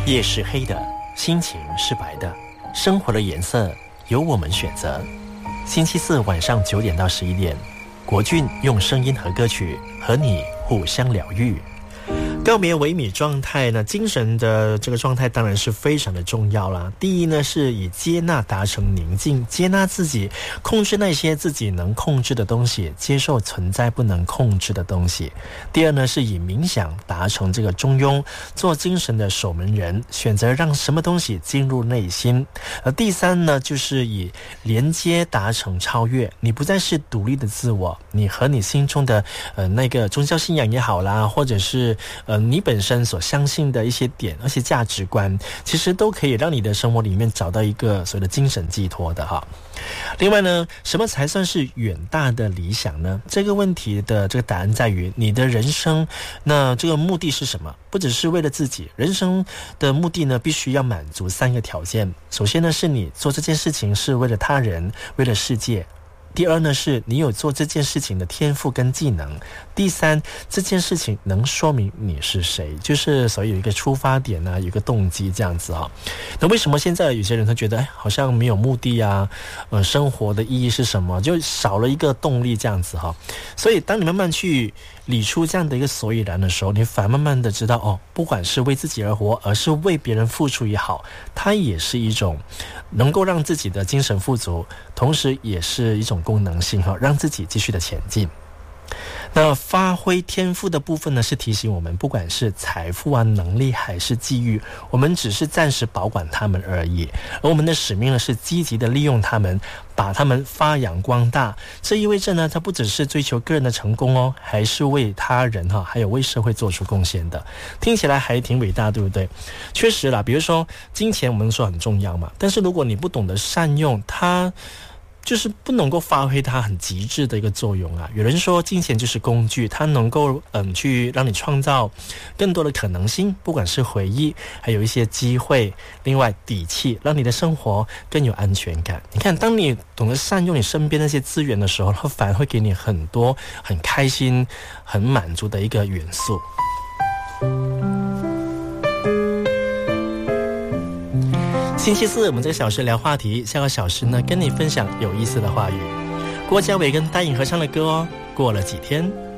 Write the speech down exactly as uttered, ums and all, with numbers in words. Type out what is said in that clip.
夜是黑的，心情是白的，生活的颜色由我们选择。星期四晚上九点到十一点，国俊用声音和歌曲和你互相疗愈。告别萎靡状态呢，精神的这个状态当然是非常的重要啦。第一呢，是以接纳达成宁静，接纳自己，控制那些自己能控制的东西，接受存在不能控制的东西。第二呢，是以冥想达成这个中庸，做精神的守门人，选择让什么东西进入内心。而第三呢，就是以连接达成超越，你不再是独立的自我，你和你心中的呃那个宗教信仰也好啦，或者是呃，你本身所相信的一些点，而且价值观，其实都可以让你的生活里面找到一个所谓的精神寄托的哈。另外呢，什么才算是远大的理想呢？这个问题的这个答案在于你的人生，那这个目的是什么？不只是为了自己，人生的目的呢，必须要满足三个条件。首先呢，是你做这件事情是为了他人，为了世界。第二呢，是你有做这件事情的天赋跟技能。第三，这件事情能说明你是谁，就是所以有一个出发点啊，有一个动机这样子啊。那为什么现在有些人他觉得哎，好像没有目的啊，呃，生活的意义是什么，就少了一个动力这样子哈。所以当你慢慢去理出这样的一个所以然的时候，你反慢慢的知道哦，不管是为自己而活，而是为别人付出也好，它也是一种能够让自己的精神富足，同时也是一种功能性哈，让自己继续的前进。那发挥天赋的部分呢，是提醒我们，不管是财富啊、能力还是机遇，我们只是暂时保管它们而已。而我们的使命呢，是积极的利用它们，把它们发扬光大。这意味着呢，它不只是追求个人的成功哦，还是为他人哈，还有为社会做出贡献的。听起来还挺伟大，对不对？确实啦，比如说金钱，我们说很重要嘛，但是如果你不懂得善用它，就是不能够发挥它很极致的一个作用啊。有人说金钱就是工具，它能够嗯去让你创造更多的可能性，不管是回忆，还有一些机会，另外底气，让你的生活更有安全感。你看，当你懂得善用你身边那些资源的时候，它反而会给你很多很开心、很满足的一个元素。星期四我们这个小时聊话题，下个小时呢跟你分享有意思的话语。郭嘉伟跟戴颖合唱的歌哦，过了几天。